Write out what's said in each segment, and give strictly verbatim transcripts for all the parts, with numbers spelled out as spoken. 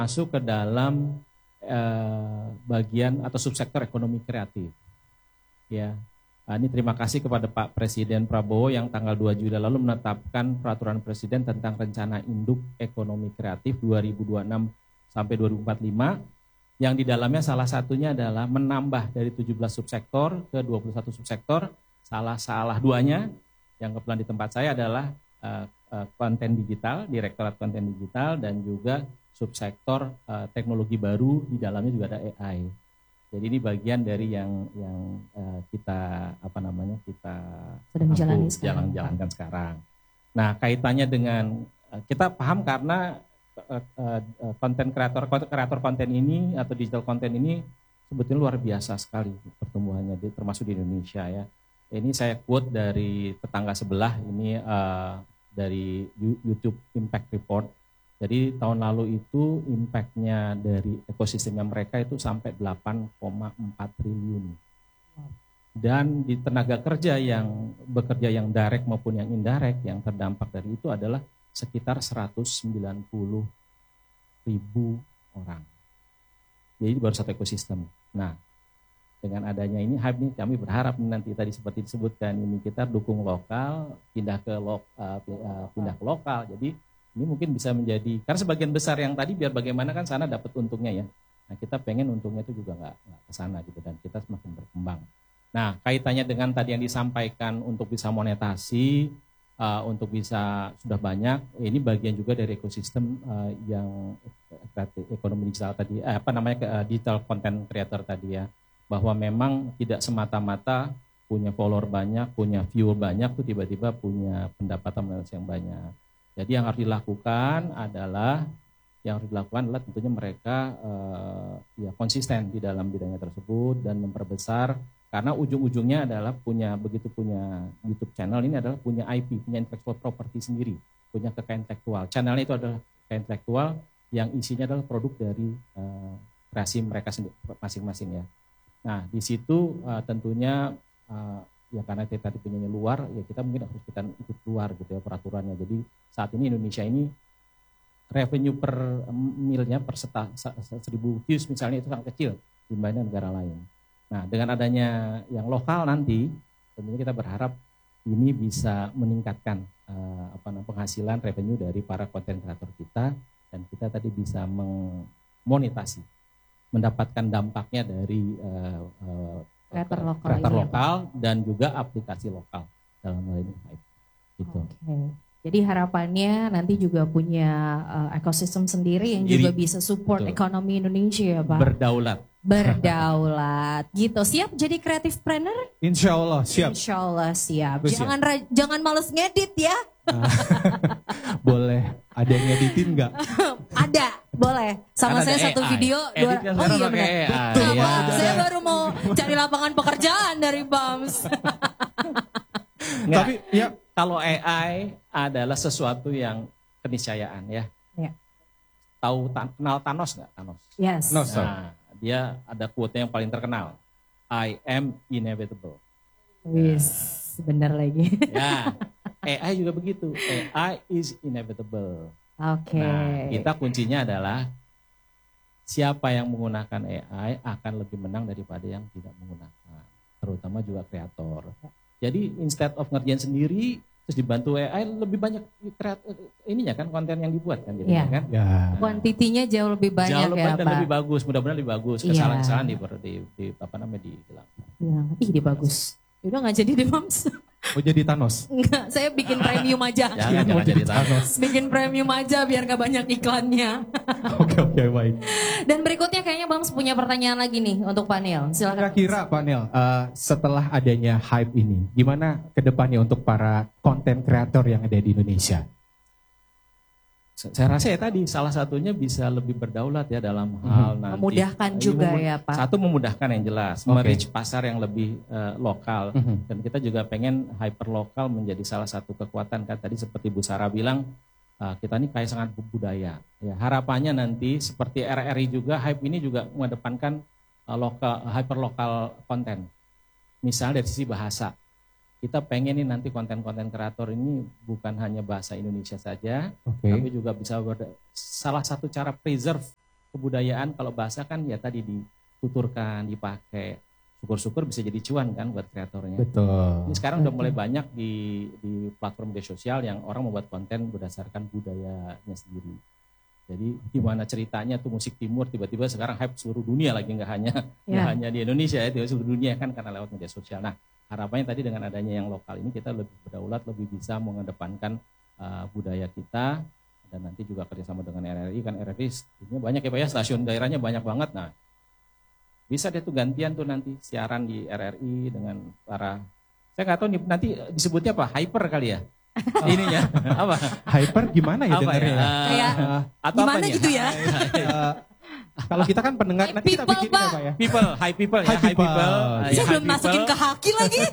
masuk ke dalam eh, bagian atau subsektor ekonomi kreatif. Ya, nah, ini terima kasih kepada Pak Presiden Prabowo yang tanggal dua Juli lalu menetapkan peraturan Presiden tentang rencana induk ekonomi kreatif dua ribu dua puluh enam sampai dua ribu empat puluh lima, yang di dalamnya salah satunya adalah menambah dari tujuh belas subsektor ke dua puluh satu subsektor. Salah salah duanya yang kebetulan di tempat saya adalah uh, uh, konten digital, Direktorat Konten Digital, dan juga subsektor uh, teknologi baru, di dalamnya juga ada A I. Jadi ini bagian dari yang yang uh, kita apa namanya kita sedang jalani sekarang. jalan-jalankan sekarang. Nah, kaitannya dengan uh, kita paham karena uh, uh, konten kreator kreator konten ini atau digital konten ini sebetulnya luar biasa sekali pertumbuhannya, termasuk di Indonesia ya. Ini saya quote dari tetangga sebelah, ini uh, dari YouTube Impact Report. Jadi tahun lalu itu impact-nya dari ekosistemnya mereka itu sampai delapan koma empat triliun. Dan di tenaga kerja yang bekerja yang direct maupun yang indirect, yang terdampak dari itu adalah sekitar seratus sembilan puluh ribu orang. Jadi baru satu ekosistem. Nah, dengan adanya ini hype nih, kami berharap nanti tadi seperti disebutkan ini kita dukung lokal, pindah ke lo, uh, pindah ke lokal. Jadi ini mungkin bisa menjadi, karena sebagian besar yang tadi biar bagaimana kan sana dapat untungnya ya. Nah kita pengen untungnya itu juga nggak ke sana gitu, dan kita semakin berkembang. Nah kaitannya dengan tadi yang disampaikan untuk bisa monetasi, uh, untuk bisa sudah banyak, ini bagian juga dari ekosistem uh, yang ekonomi digital tadi, eh, apa namanya uh, digital content creator tadi ya. Bahwa memang tidak semata-mata punya follower banyak, punya viewer banyak, tuh tiba-tiba punya pendapatan yang banyak. Jadi yang harus dilakukan adalah yang harus dilakukan adalah tentunya mereka eh, ya konsisten di dalam bidangnya tersebut dan memperbesar, karena ujung-ujungnya adalah punya begitu punya YouTube channel ini adalah punya I P, punya intellectual property sendiri, punya kekayaan intelektual. Channelnya itu adalah kekayaan intelektual yang isinya adalah produk dari eh, kreasi mereka sendiri masing-masing ya. Nah di situ uh, tentunya uh, ya karena kita tadi punyanya luar, ya kita mungkin harus kita ikut luar gitu ya peraturannya. Jadi saat ini Indonesia ini revenue per milnya per seta, seribu views misalnya itu sangat kecil dibanding negara lain. Nah dengan adanya yang lokal nanti tentunya kita berharap ini bisa meningkatkan uh, apa namanya penghasilan revenue dari para konten kreator kita, dan kita tadi bisa memonetasi, mendapatkan dampaknya dari uh, uh, kreator lokal, kreator ini lokal ya, dan juga aplikasi lokal dalam hal ini. Gitu. Okay. Jadi harapannya nanti juga punya uh, ekosistem sendiri yang juga bisa support betul, ekonomi Indonesia ya Pak. Berdaulat. Berdaulat gitu. Siap jadi creative planner? Insya Allah siap. Insya Allah siap. Gue jangan siap. Ra- jangan males ngedit ya. Boleh. Ada yang ngeditin nggak? Ada, boleh. Sama kan saya satu A I. Video. Dua, oh iya benar. Betul, ya. Pak. Saya baru mau cari lapangan pekerjaan dari B A M S. Tapi ya kalau A I adalah sesuatu yang keniscayaan ya. Ya. Tahu tan- kenal Thanos nggak? Thanos. Yes. No, nah, dia ada quote-nya yang paling terkenal. I am inevitable. Wis, nah, benar lagi. Ya. A I juga begitu. A I is inevitable. Oke. Okay. Nah, kita kuncinya adalah siapa yang menggunakan A I akan lebih menang daripada yang tidak menggunakan. Terutama juga kreator. Jadi instead of ngerjain sendiri terus dibantu A I, lebih banyak kreator ininya kan, konten yang dibuat kan gitu ya. kan. Ya. Kuantitinya jauh lebih banyak jauh lebih ya dan Pak. lebih bagus, mudah-mudahan lebih bagus. Kesalahan-kesalahan di, di, di apa namanya dihilangkan. Ya, ih dia bagus. Udah nggak jadi deh Mams. Oh jadi Thanos? Enggak, saya bikin premium aja. Jangan, jangan jadi Thanos. Bikin premium aja biar gak banyak iklannya. Oke oke baik. Dan berikutnya kayaknya Bams punya pertanyaan lagi nih untuk Pak Nel. Silakan. Kira-kira Pak Nel, uh, setelah adanya hype ini, gimana kedepannya untuk para konten kreator yang ada di Indonesia? Saya rasa ya tadi salah satunya bisa lebih berdaulat ya dalam hal hmm. nanti. Memudahkan juga memud- ya Pak. Satu memudahkan yang jelas, okay. Merich pasar yang lebih uh, lokal. Mm-hmm. Dan kita juga pengen hyper lokal menjadi salah satu kekuatan kan. Tadi seperti Bu Sarah bilang, uh, kita ini kayak sangat budaya. Ya, harapannya nanti seperti R R I juga, hype ini juga mengedepankan uh, lokal, hyper lokal konten. Misalnya dari sisi bahasa. Kita pengen nih nanti konten-konten kreator ini bukan hanya bahasa Indonesia saja, okay. Tapi juga bisa ber- salah satu cara preserve kebudayaan kalau bahasa kan ya tadi dituturkan, dipakai. Syukur-syukur bisa jadi cuan kan buat kreatornya. Betul. Ini sekarang udah mulai banyak di di platform media sosial yang orang membuat konten berdasarkan budayanya sendiri. Jadi gimana ceritanya tuh musik timur tiba-tiba sekarang hype seluruh dunia lagi, nggak hanya nggak yeah. hanya di Indonesia ya, di seluruh dunia kan karena lewat media sosial. Nah harapannya tadi dengan adanya yang lokal ini kita lebih berdaulat, lebih bisa mengedepankan uh, budaya kita, dan nanti juga kerjasama dengan R R I kan R R I ini banyak ya Pak ya, stasiun daerahnya banyak banget. Nah bisa deh tuh gantian tuh nanti siaran di R R I dengan para, saya nggak tahu nih nanti disebutnya apa, hyper kali ya? Ininya apa? Hyper gimana ya dengarnya? Ya? Kayak Uh, atau gimana gitu ya? uh, kalau kita kan pendengar, High nanti kita people, bikin Pak. apa ya? People, high people ya, High high people. people. Uh, Saya ya, belum high masukin people. ke haki lagi.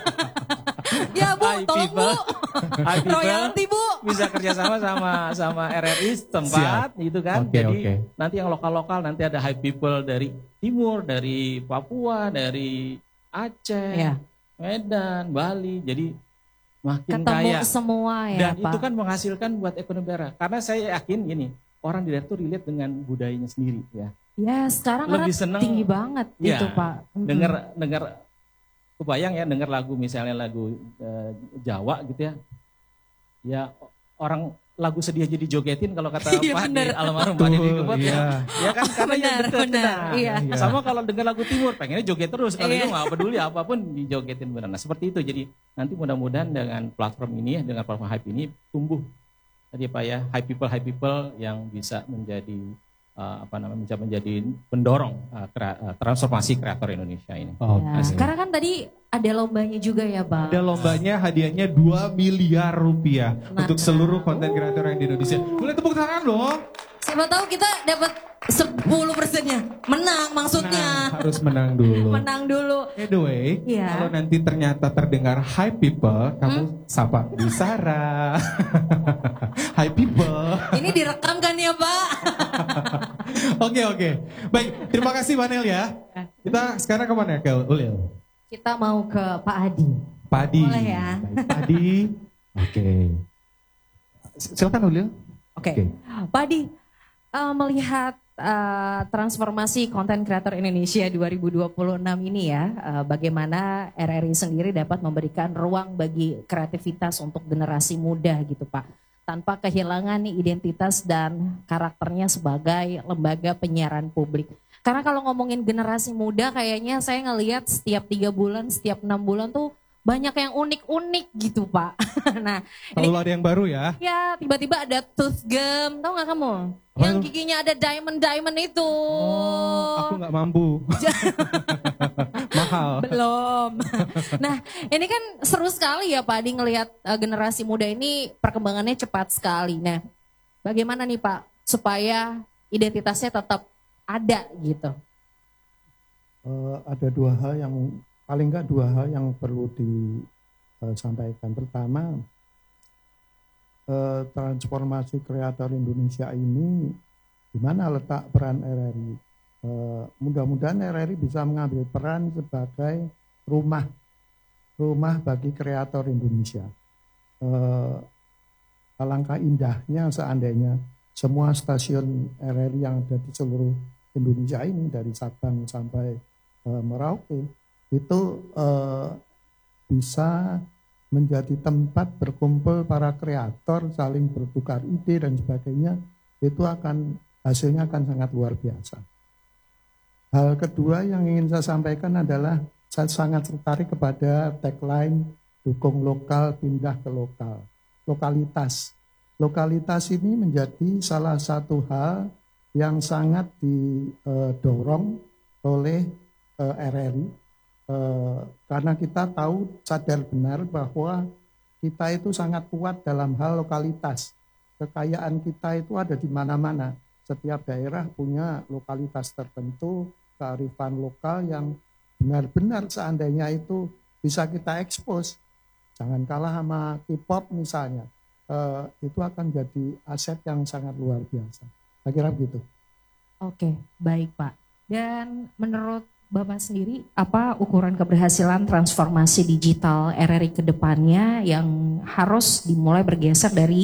Ya Bu, High tolong people. Bu. High people. Royalty Bu. Bisa kerjasama sama sama R R I setempat gitu kan. Oke, Jadi oke. nanti yang lokal-lokal nanti ada high people dari timur, dari Papua, dari Aceh, Ya. Medan, Bali. Jadi makin Ketemu kaya. semua ya Dan Pak. itu kan menghasilkan buat ekonomi daerah. Karena saya yakin gini, orang di daerah itu relate dengan budayanya sendiri ya. Ya sekarang Lebih karena seneng, tinggi banget ya, gitu Pak. Mm-mm. Dengar dengar kebayang ya, dengar lagu misalnya lagu eh, Jawa gitu ya. Ya orang lagu sedih jadi jogetin kalau kata Iya, Pak bener. di almarhum Pak Didi Kempot iya. ya. Ya kan karena yang Benar, deket. benar, Nah, iya. Sama kalau dengar lagu timur pengennya joget terus, kalau Iya. itu nggak peduli apapun dijogetin benar. Nah seperti itu, jadi nanti mudah-mudahan dengan platform ini, dengan platform Hype ini tumbuh tadi Pak ya, high people high people yang bisa menjadi uh, apa namanya, bisa menjadi pendorong uh, krea- uh, transformasi kreator Indonesia ini. Oh, Ya, asik. sekarang kan tadi ada lombanya juga ya Bang. Ada lombanya, hadiahnya dua miliar rupiah Nah. untuk seluruh konten kreator yang di Indonesia. Boleh tepuk tangan dong. Siapa tahu kita dapat sepuluh persennya. Menang maksudnya. Nah, harus menang dulu. Menang dulu. By the way, Iya. kalau nanti ternyata terdengar high people, kamu sapa Bu Sarah. High people. Ini direkam kan ya Pak? Oke oke. Baik, terima kasih Manel ya. Kita sekarang kemana ke Ulil? Kita mau ke Pak Adi. Padi. Boleh ya. Baik, Padi. Oke. Silakan Ulil. Oke. Oke. Pak Adi, eh, melihat eh, transformasi konten kreator Indonesia dua ribu dua puluh enam ini ya, eh, bagaimana R R I sendiri dapat memberikan ruang bagi kreativitas untuk generasi muda gitu Pak, tanpa kehilangan nih identitas dan karakternya sebagai lembaga penyiaran publik. Karena kalau ngomongin generasi muda kayaknya saya ngelihat setiap tiga bulan, setiap enam bulan tuh banyak yang unik-unik gitu Pak. Nah, ini Selalu ada yang baru ya. ya tiba-tiba ada tooth gum, tau gak kamu? Apa Yang itu? giginya ada diamond-diamond itu. Oh, aku nggak mampu. Mahal. Belum. Nah, ini kan seru sekali ya Pak Adi ngelihat uh, generasi muda ini perkembangannya cepat sekali. Nah, bagaimana nih Pak supaya identitasnya tetap ada gitu? Eh, ada dua hal yang paling enggak dua hal yang perlu disampaikan. Pertama, eh, transformasi kreator Indonesia ini di mana letak peran R R I? Eh, mudah-mudahan R R I bisa mengambil peran sebagai rumah rumah bagi kreator Indonesia. Eh, alangkah indahnya seandainya semua stasiun R R I yang ada di seluruh Indonesia ini dari Sabang sampai eh, Merauke itu eh, bisa menjadi tempat berkumpul para kreator, saling bertukar ide dan sebagainya, itu akan hasilnya akan sangat luar biasa. Hal kedua yang ingin saya sampaikan adalah saya sangat tertarik kepada tagline dukung lokal pindah ke lokal. Lokalitas. Lokalitas ini menjadi salah satu hal yang sangat didorong oleh eh, R R I. Eh, karena kita tahu sadar benar bahwa kita itu sangat kuat dalam hal lokalitas. Kekayaan kita itu ada di mana-mana. Setiap daerah punya lokalitas tertentu, kearifan lokal yang benar-benar seandainya itu bisa kita ekspos. Jangan kalah sama K-pop misalnya. Eh, itu akan jadi aset yang sangat luar biasa. Saya kira begitu. Oke, baik Pak. Dan menurut Bapak sendiri, apa ukuran keberhasilan transformasi digital R R I ke depannya yang harus dimulai bergeser dari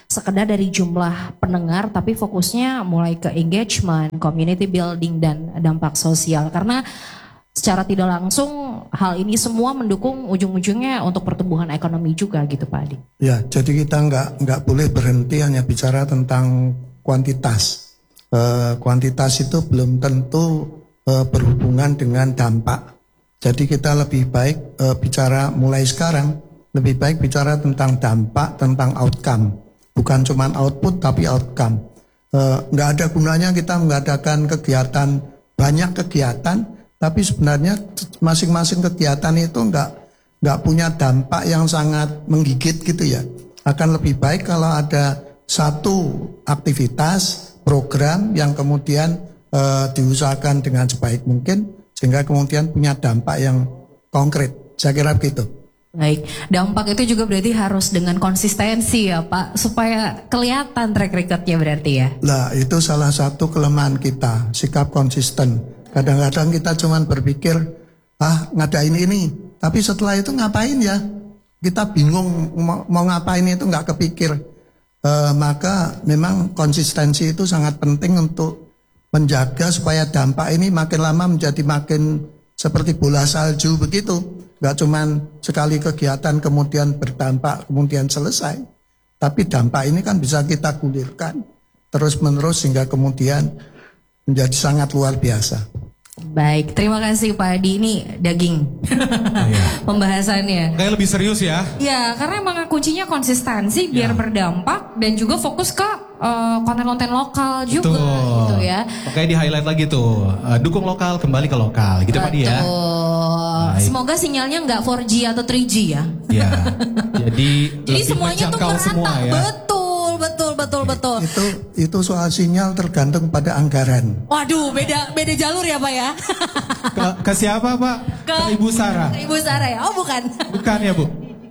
sekedar dari jumlah pendengar, tapi fokusnya mulai ke engagement, community building, dan dampak sosial. Karena secara tidak langsung hal ini semua mendukung ujung-ujungnya untuk pertumbuhan ekonomi juga gitu Pak Adi. Ya, jadi kita nggak nggak boleh berhenti hanya bicara tentang kuantitas. E, kuantitas itu belum tentu e, berhubungan dengan dampak. Jadi kita lebih baik e, bicara mulai sekarang, lebih baik bicara tentang dampak, tentang outcome. Bukan cuma output tapi outcome. E, nggak ada gunanya kita mengadakan kegiatan, banyak kegiatan, tapi sebenarnya masing-masing kegiatan itu nggak nggak punya dampak yang sangat menggigit gitu ya. Akan lebih baik kalau ada satu aktivitas, program yang kemudian e, diusahakan dengan sebaik mungkin sehingga kemudian punya dampak yang konkret. Saya kira begitu. Baik, dampak itu juga berarti harus dengan konsistensi ya Pak, supaya kelihatan track recordnya berarti ya. Lah itu salah satu kelemahan kita, sikap konsisten. Kadang-kadang kita cuma berpikir, ah ngadain ini, tapi setelah itu ngapain ya? Kita bingung mau, mau ngapain itu nggak kepikir. E, maka memang konsistensi itu sangat penting untuk menjaga supaya dampak ini makin lama menjadi makin seperti bola salju begitu. Nggak cuma sekali kegiatan kemudian berdampak kemudian selesai. Tapi dampak ini kan bisa kita gulirkan terus-menerus sehingga kemudian menjadi sangat luar biasa. Baik, terima kasih Pak Adi. Ini daging Iya. pembahasannya. Kayak lebih serius ya. Ya, karena emang kuncinya konsistensi biar Ya. berdampak dan juga fokus ke uh, konten-konten lokal juga Betul. gitu ya. Makanya di highlight lagi tuh, uh, dukung lokal kembali ke lokal, gitu Pak Di ya. Betul. Baik. Semoga sinyalnya nggak four G atau three G ya. Ya, jadi Jadi lebih semuanya tuh menjangkau merata. semua ya. Betul, betul, betul, betul. Itu itu soal sinyal tergantung pada anggaran. Waduh, beda beda jalur ya Pak ya. Ke, ke siapa Pak? Ke Ibu Sarah. Ibu Sarah ya? Oh bukan. Bukan ya Bu?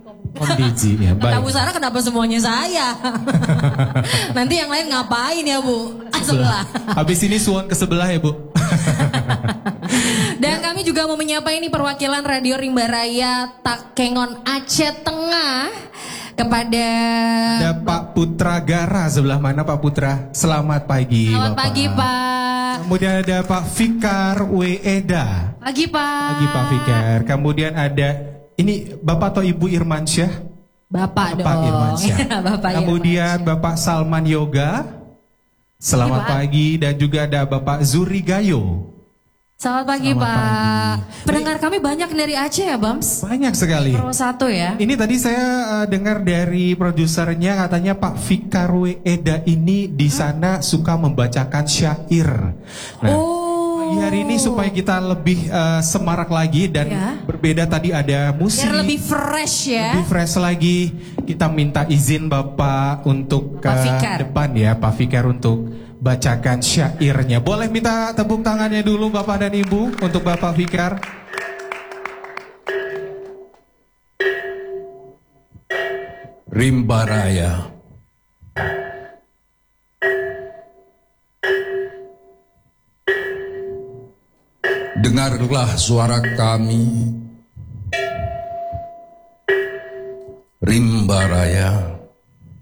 Om Diji ya, Kata Bu baik. Sarah kenapa semuanya saya? Nanti yang lain ngapain ya Bu? Ah, sebelah. Habis ini suon ke sebelah ya Bu. Dan kami juga mau menyapa ini perwakilan Radio Rimba Raya Takengon Aceh Tengah kepada Ada Pak Putra Gara, sebelah mana Pak Putra? Selamat pagi Selamat Bapak. pagi Pak. Kemudian ada Pak Fikar Weeda. Pagi Pak. Pagi Pak Fikar. Kemudian ada ini Bapak atau Ibu Irmansyah? Bapak, Bapak dong. Irmansyah. Bapak Kemudian Irmansyah. Bapak Salman Yoga. Selamat Pagi, Pak. pagi. Dan juga ada Bapak Zuri Gayo. Selamat pagi Selamat Pak. pagi. Pendengar kami banyak dari Aceh ya Bams? Banyak sekali. Pro satu ya. Ini tadi saya uh, dengar dari produsernya katanya Pak Fikar Weeda ini di sana suka membacakan syair. Nah, Oh. pagi hari ini supaya kita lebih uh, semarak lagi dan Ya. berbeda tadi ada musik. Biar lebih fresh ya. Lebih fresh lagi. Kita minta izin Bapak untuk ke Pak Fikar. depan ya Pak Fikar untuk bacakan syairnya. Boleh minta tepuk tangannya dulu Bapak dan Ibu untuk Bapak Fikar. Rimba Raya. Dengarlah suara kami, Rimba Raya.